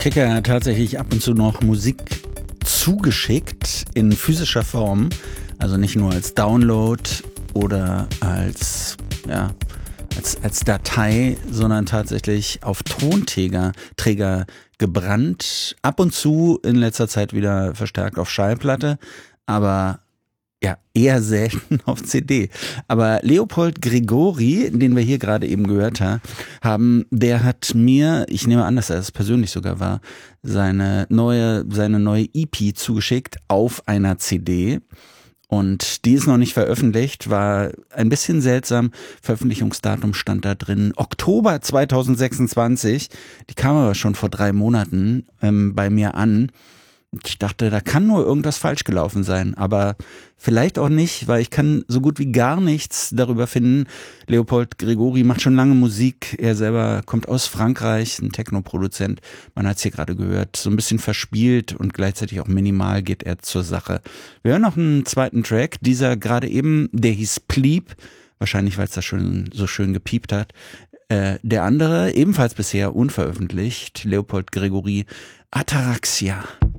kriege ja tatsächlich ab und zu noch Musik zugeschickt in physischer Form. Also nicht nur als Download oder als Datei, sondern tatsächlich auf Tonträger gebrannt. Ab und zu in letzter Zeit wieder verstärkt auf Schallplatte, aber ja, eher selten auf CD. Aber Leopold Gregori, den wir hier gerade eben gehört haben, der hat mir, ich nehme an, dass er es persönlich sogar war, seine neue EP zugeschickt auf einer CD. Und die ist noch nicht veröffentlicht, war ein bisschen seltsam. Veröffentlichungsdatum stand da drin, Oktober 2026. Die kam aber schon vor 3 Monaten bei mir an. Ich dachte, da kann nur irgendwas falsch gelaufen sein, aber vielleicht auch nicht, weil ich kann so gut wie gar nichts darüber finden. Leopold Gregori macht schon lange Musik, er selber kommt aus Frankreich, ein Techno-Produzent, man hat es hier gerade gehört, so ein bisschen verspielt und gleichzeitig auch minimal geht er zur Sache. Wir hören noch einen zweiten Track, dieser gerade eben, der hieß Pleep, wahrscheinlich weil es da schon so schön gepiept hat. Der andere, ebenfalls bisher unveröffentlicht, Leopold Gregori, Ataraxia.